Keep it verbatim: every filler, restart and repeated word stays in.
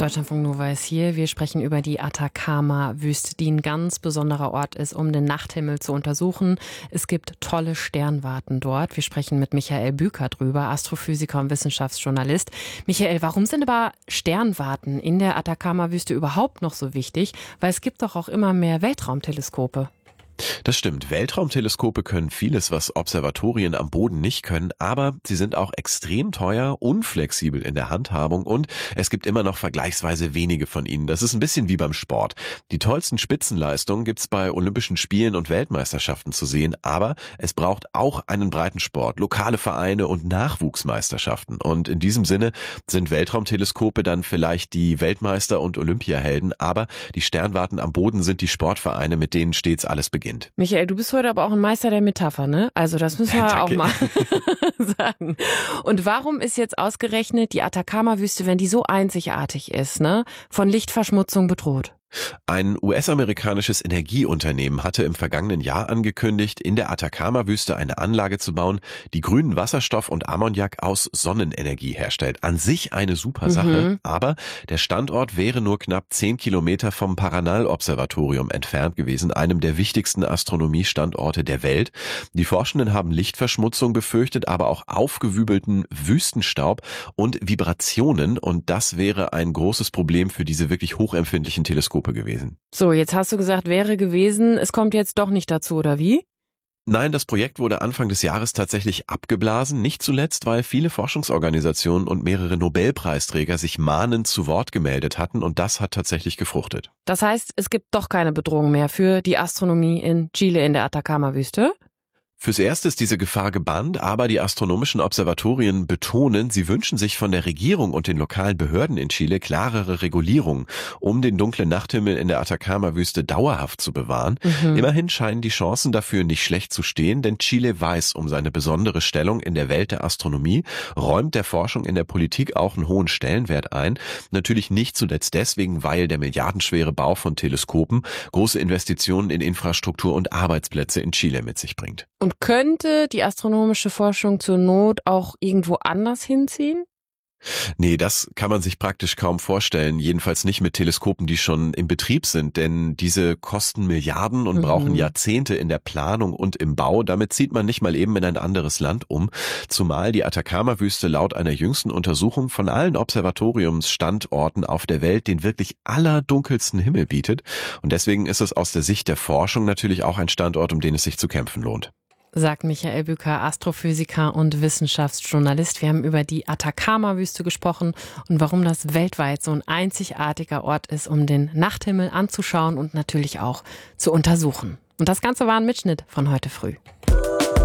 Deutschlandfunk Nova ist hier. Wir sprechen über die Atacama-Wüste, die ein ganz besonderer Ort ist, um den Nachthimmel zu untersuchen. Es gibt tolle Sternwarten dort. Wir sprechen mit Michael Büker drüber, Astrophysiker und Wissenschaftsjournalist. Michael, warum sind aber Sternwarten in der Atacama-Wüste überhaupt noch so wichtig? Weil es gibt doch auch immer mehr Weltraumteleskope. Das stimmt. Weltraumteleskope können vieles, was Observatorien am Boden nicht können, aber sie sind auch extrem teuer, unflexibel in der Handhabung und es gibt immer noch vergleichsweise wenige von ihnen. Das ist ein bisschen wie beim Sport. Die tollsten Spitzenleistungen gibt's bei Olympischen Spielen und Weltmeisterschaften zu sehen, aber es braucht auch einen Breitensport, lokale Vereine und Nachwuchsmeisterschaften. Und in diesem Sinne sind Weltraumteleskope dann vielleicht die Weltmeister und Olympiahelden, aber die Sternwarten am Boden sind die Sportvereine, mit denen stets alles beginnt. Michael, du bist heute aber auch ein Meister der Metapher, ne? Also das müssen wir auch mal sagen. Und warum ist jetzt ausgerechnet die Atacama-Wüste, wenn die so einzigartig ist, ne, von Lichtverschmutzung bedroht? Ein U S-amerikanisches Energieunternehmen hatte im vergangenen Jahr angekündigt, in der Atacama-Wüste eine Anlage zu bauen, die grünen Wasserstoff und Ammoniak aus Sonnenenergie herstellt. An sich eine super Sache, mhm. aber der Standort wäre nur knapp zehn Kilometer vom Paranal-Observatorium entfernt gewesen, einem der wichtigsten Astronomiestandorte der Welt. Die Forschenden haben Lichtverschmutzung befürchtet, aber auch aufgewübelten Wüstenstaub und Vibrationen, und das wäre ein großes Problem für diese wirklich hochempfindlichen Teleskope gewesen. So, jetzt hast du gesagt, wäre gewesen. Es kommt jetzt doch nicht dazu, oder wie? Nein, das Projekt wurde Anfang des Jahres tatsächlich abgeblasen, nicht zuletzt, weil viele Forschungsorganisationen und mehrere Nobelpreisträger sich mahnend zu Wort gemeldet hatten, und das hat tatsächlich gefruchtet. Das heißt, es gibt doch keine Bedrohung mehr für die Astronomie in Chile in der Atacama-Wüste? Fürs Erste ist diese Gefahr gebannt, aber die astronomischen Observatorien betonen, sie wünschen sich von der Regierung und den lokalen Behörden in Chile klarere Regulierungen, um den dunklen Nachthimmel in der Atacama-Wüste dauerhaft zu bewahren. Mhm. Immerhin scheinen die Chancen dafür nicht schlecht zu stehen, denn Chile weiß um seine besondere Stellung in der Welt der Astronomie, räumt der Forschung in der Politik auch einen hohen Stellenwert ein. Natürlich nicht zuletzt deswegen, weil der milliardenschwere Bau von Teleskopen große Investitionen in Infrastruktur und Arbeitsplätze in Chile mit sich bringt. Und könnte die astronomische Forschung zur Not auch irgendwo anders hinziehen? Nee, das kann man sich praktisch kaum vorstellen. Jedenfalls nicht mit Teleskopen, die schon im Betrieb sind, denn diese kosten Milliarden und mhm. brauchen Jahrzehnte in der Planung und im Bau. Damit zieht man nicht mal eben in ein anderes Land um. Zumal die Atacama-Wüste laut einer jüngsten Untersuchung von allen Observatoriumsstandorten auf der Welt den wirklich allerdunkelsten Himmel bietet. Und deswegen ist es aus der Sicht der Forschung natürlich auch ein Standort, um den es sich zu kämpfen lohnt. Sagt Michael Büker, Astrophysiker und Wissenschaftsjournalist. Wir haben über die Atacama-Wüste gesprochen und warum das weltweit so ein einzigartiger Ort ist, um den Nachthimmel anzuschauen und natürlich auch zu untersuchen. Und das Ganze war ein Mitschnitt von heute früh.